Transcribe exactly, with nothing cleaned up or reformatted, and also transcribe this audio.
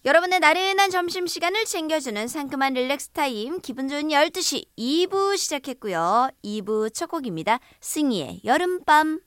여러분의 나른한 점심시간을 챙겨주는 상큼한 릴렉스 타임 기분 좋은 열두 시 이 부 시작했고요. 이 부 첫 곡입니다. 승희의 여름밤.